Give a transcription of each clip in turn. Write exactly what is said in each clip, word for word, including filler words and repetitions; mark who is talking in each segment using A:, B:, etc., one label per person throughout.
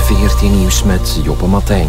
A: V R T Nieuws met Joppe Martijn.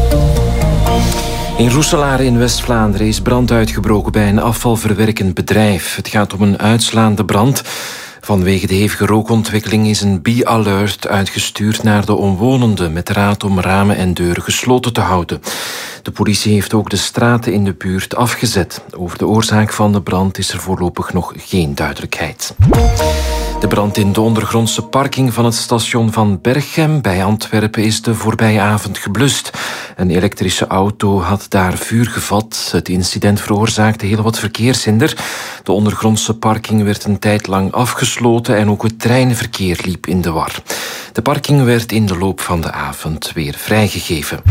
A: In Roeselare in West-Vlaanderen is brand uitgebroken bij een afvalverwerkend bedrijf. Het gaat om een uitslaande brand. Vanwege de hevige rookontwikkeling is een Be-alert uitgestuurd naar de omwonenden met raad om ramen en deuren gesloten te houden. De politie heeft ook de straten in de buurt afgezet. Over de oorzaak van de brand is er voorlopig nog geen duidelijkheid. De brand in de ondergrondse parking van het station van Berchem bij Antwerpen is de voorbije avond geblust. Een elektrische auto had daar vuur gevat. Het incident veroorzaakte heel wat verkeershinder. De ondergrondse parking werd een tijd lang afgesloten en ook het treinverkeer liep in de war. De parking werd in de loop van de avond weer vrijgegeven.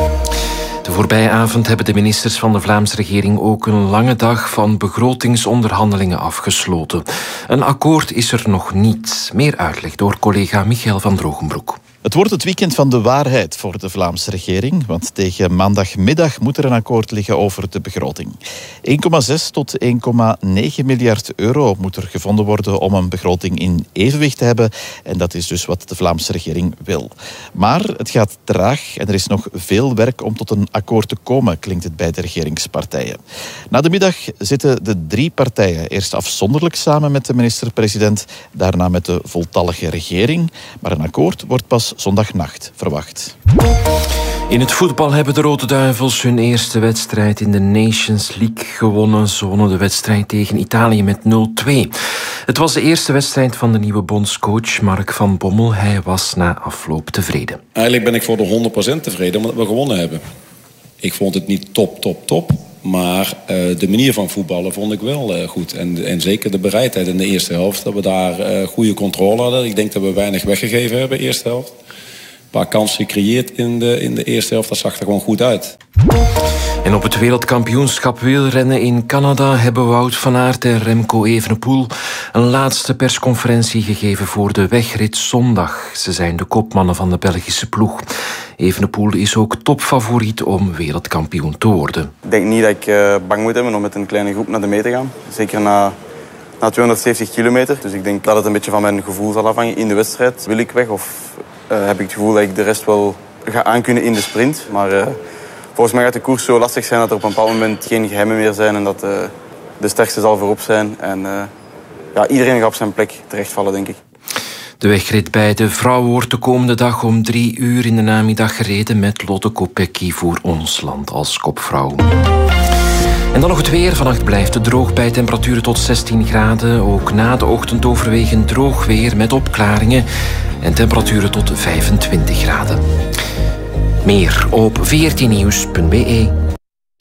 A: De voorbije avond hebben de ministers van de Vlaamse regering ook een lange dag van begrotingsonderhandelingen afgesloten. Een akkoord is er nog niet. Meer uitleg door collega Michael van Drogenbroek.
B: Het wordt het weekend van de waarheid voor de Vlaamse regering, want tegen maandagmiddag moet er een akkoord liggen over de begroting. één komma zes tot één komma negen miljard euro moet er gevonden worden om een begroting in evenwicht te hebben. En dat is dus wat de Vlaamse regering wil. Maar het gaat traag en er is nog veel werk om tot een akkoord te komen, klinkt het bij de regeringspartijen. Na de middag zitten de drie partijen eerst afzonderlijk samen met de minister-president, daarna met de voltallige regering. Maar een akkoord wordt pas zondagnacht verwacht.
A: In het voetbal hebben de Rode Duivels hun eerste wedstrijd in de Nations League gewonnen. Ze wonnen de wedstrijd tegen Italië met nul twee. Het was de eerste wedstrijd van de nieuwe bondscoach Mark van Bommel. Hij was na afloop tevreden.
C: Eigenlijk ben ik voor de honderd procent tevreden omdat we gewonnen hebben. Ik vond het niet top, top, top. Maar uh, de manier van voetballen vond ik wel uh, goed. En, en zeker de bereidheid in de eerste helft. Dat we daar uh, goede controle hadden. Ik denk dat we weinig weggegeven hebben in de eerste helft. Een paar kansen gecreëerd in de, in de eerste helft. Dat zag er gewoon goed uit.
A: En op het wereldkampioenschap wielrennen in Canada hebben Wout van Aert en Remco Evenepoel een laatste persconferentie gegeven voor de wegrit zondag. Ze zijn de kopmannen van de Belgische ploeg. Evenepoel is ook topfavoriet om wereldkampioen te worden.
D: Ik denk niet dat ik uh, bang moet hebben om met een kleine groep naar de mee te gaan. Zeker na, na tweehonderdzeventig kilometer. Dus ik denk dat het een beetje van mijn gevoel zal afhangen in de wedstrijd. Wil ik weg of uh, heb ik het gevoel dat ik de rest wel ga aankunnen in de sprint. Maar uh, volgens mij gaat de koers zo lastig zijn dat er op een bepaald moment geen geheimen meer zijn. En dat uh, de sterkste zal voorop zijn. En uh, ja, iedereen gaat op zijn plek terechtvallen, denk ik.
A: De wegrit bij de vrouwen wordt de komende dag om drie uur in de namiddag gereden met Lotte Kopecky voor ons land als kopvrouw. En dan nog het weer. Vannacht blijft het droog bij temperaturen tot zestien graden. Ook na de ochtend overwegend droog weer met opklaringen en temperaturen tot vijfentwintig graden. Meer op v r t nieuws punt b e.